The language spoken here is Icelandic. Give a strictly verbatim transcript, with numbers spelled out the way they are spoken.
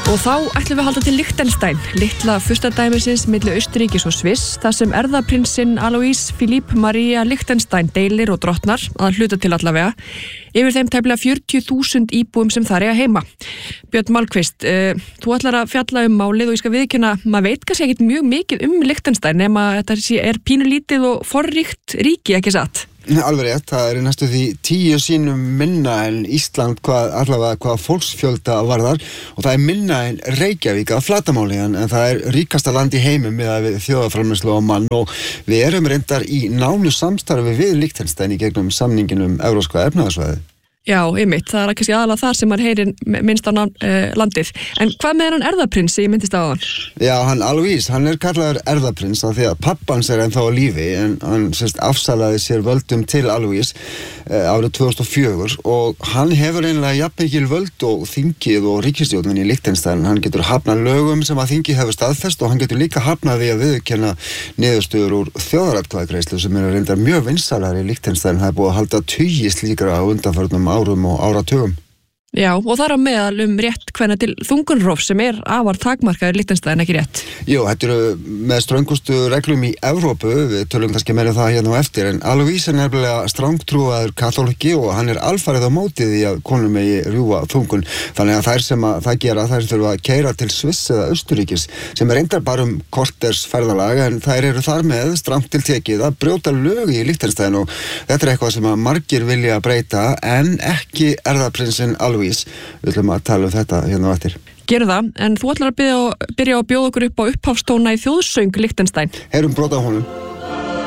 Og þá ætlum við að halda til Liechtenstein, litla furstadæmisins milli Austurríkis og Sviss, þar sem erfðaprinsinn Alois Philippe Maria Liechtenstein deilir og drottnar, að hluta til allavega, yfir þeim tæplega fjörutíu þúsund íbúum sem þar eiga heima. Björn Malmquist, uh, þú ætlar að fjalla um málið og ég skal viðurkenna, maður veit kannski ekkert mjög mikið um Liechtenstein, nema þetta er pínulítið og forríkt ríki, ekki satt? Alveg rétt, það er næstu því tíu sínum minna en Ísland hvað, allavega hvað fólksfjölda varðar og það er minna en Reykjavík að flatamáli en það er ríkasta land í heimum með við þjóðarframleiðslu á mann og við erum reyndar í nánu samstarfi við Liechtenstein í gegnum samningin um Evrópska efnahagsvæðið. Já, einmitt, það er kannski aðalega þar sem maður heyrir minnst á uh, landið. En hvað með hann erfðaprins ég myndist á hann? Já, hann Alois, hann er kallaður erfðaprins af því að pappans er ennþá á lífi en hann sérst afsalaði sér völdum til Alois uh, árið tvö þúsund og fjögur og hann hefur einlega jafnmikil völd og þingið og ríkisstjórnin í Liechtenstein. Hann getur hafnað lögum sem að þingið hefur staðfest og hann getur líka hafnað því að viðurkenna niðurstöður úr þjóðaratkvæðagreiðslu sem eru reyndar mjög vinsælar í Liechtenstein. Það er búið að halda tugi slíkra á undanförnum árum og áratugum. Já, og það er á meðal um rétt hvenna til þungunrof sem er afar takmarkaður Liechtenstein, ekki rétt? Jú, þetta eru með ströngustu reglum í Evrópu, við tölum kannski meira það hérna á eftir, en Alois er nefnilega strangtrúaður kaþóliki og hann er alfarið á mótið í að konur megi rjúfa þungun, þannig að þær sem að það gera, þær þurfa að keyra til Sviss eða Austurríkis, sem er reyndar bara um korters ferðalag, en þær eru þar með strangt til tekið að brjóta lög í Liechtenstein og þetta er eitthvað sem að margir vilja breyta, en ekki erfðaprinsinn Alois. Við ætlum að tala um þetta hérna á eftir. Gerðu það, en þú ætlar að byrja, byrja að bjóða okkur upp á upphafstóna í þjóðsöng Liechtenstein. Heyrum brot á honum.